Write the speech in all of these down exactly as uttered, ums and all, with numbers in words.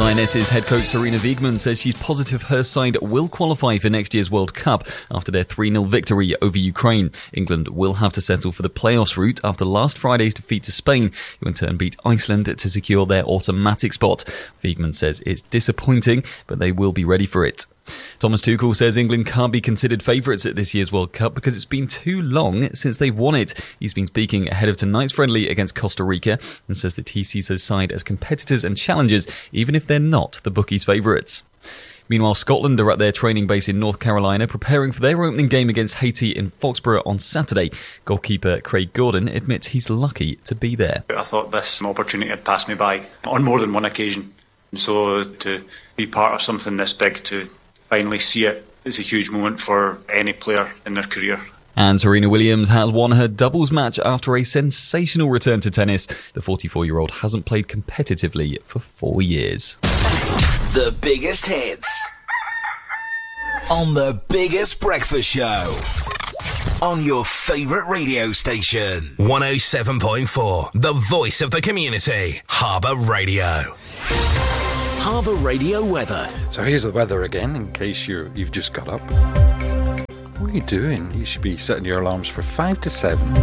Lionesses head coach Sarina Wiegman says she's positive her side will qualify for next year's World Cup after their three nil victory over Ukraine. England will have to settle for the playoffs route after last Friday's defeat to Spain, who in turn beat Iceland to secure their automatic spot. Wiegman says it's disappointing, but they will be ready for it. Thomas Tuchel says England can't be considered favourites at this year's World Cup because it's been too long since they've won it. He's been speaking ahead of tonight's friendly against Costa Rica and says that he sees his side as competitors and challengers, even if they're not the bookies' favourites. Meanwhile, Scotland are at their training base in North Carolina, preparing for their opening game against Haiti in Foxborough on Saturday. Goalkeeper Craig Gordon admits he's lucky to be there. I thought this opportunity had passed me by on more than one occasion. So to be part of something this big, to finally see it, is a huge moment for any player in their career. And Serena Williams has won her doubles match after a sensational return to tennis. The forty-four-year-old hasn't played competitively for four years. The biggest hits on the biggest breakfast show on your favourite radio station. one oh seven point four, the voice of the community. Harbour Radio. Harbour Radio weather. So here's the weather again, in case you're, you've just got up. What are you doing? You should be setting your alarms for five to seven.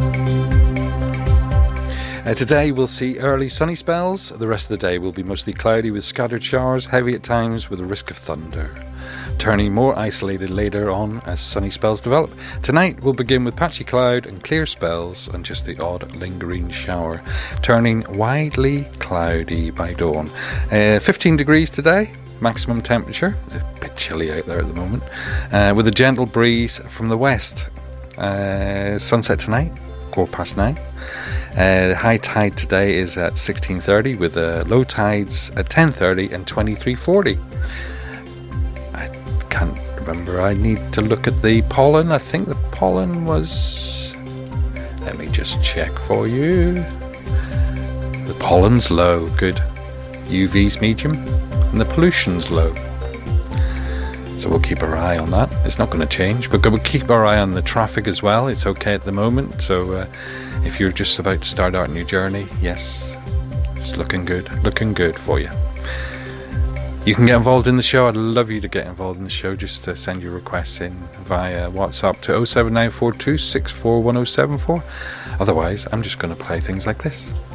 Uh, today we'll see early sunny spells. The rest of the day will be mostly cloudy with scattered showers, heavy at times with a risk of thunder. Turning more isolated later on as sunny spells develop. Tonight we'll begin with patchy cloud and clear spells and just the odd lingering shower. Turning widely cloudy by dawn. Uh, fifteen degrees today. Maximum temperature. It's a bit chilly out there at the moment. Uh, with a gentle breeze from the west. Uh, sunset tonight, quarter past nine. Uh, high tide today is at sixteen thirty with uh, low tides at ten thirty and twenty-three forty. I can't remember. I need to look at the pollen. I think the pollen was... Let me just check for you. The pollen's low. Good. U V's medium. And the pollution's low. So we'll keep our eye on that. It's not going to change. But we'll keep our eye on the traffic as well. It's okay at the moment. So uh, if you're just about to start out on your journey, yes, it's looking good. Looking good for you. You can get involved in the show. I'd love you to get involved in the show. Just to send your requests in via WhatsApp to oh seven nine four two six four one oh seven four. Otherwise, I'm just going to play things like this.